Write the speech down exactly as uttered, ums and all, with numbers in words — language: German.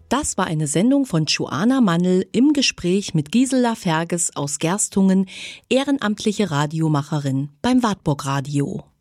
Das war eine Sendung von Joanna Mannl im Gespräch mit Gisela Ferges aus Gerstungen, ehrenamtliche Radiomacherin beim Wartburg Radio.